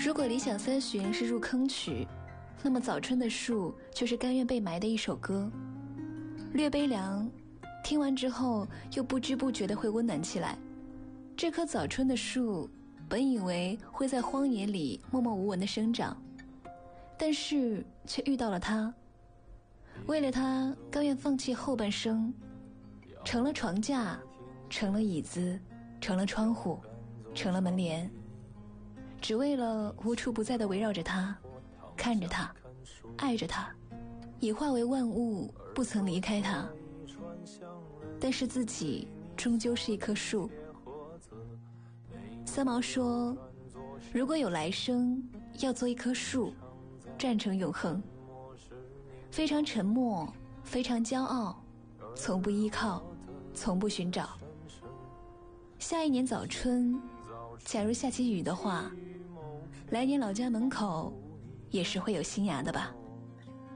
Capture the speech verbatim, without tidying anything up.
如果理想三旬是入坑曲，那么早春的树就是甘愿被埋的一首歌，略悲凉，听完之后又不知不觉地会温暖起来。这棵早春的树本以为会在荒野里默默无闻地生长，但是却遇到了他，为了他甘愿放弃后半生，成了床架，成了椅子，成了窗户，成了门帘，只为了无处不在地围绕着他，看着他，爱着他，已化为万物，不曾离开他。但是自己终究是一棵树。三毛说，如果有来生，要做一棵树，站成永恒，非常沉默，非常骄傲，从不依靠，从不寻找。下一年早春，假如下起雨的话，来年老家门口也是会有新芽的吧。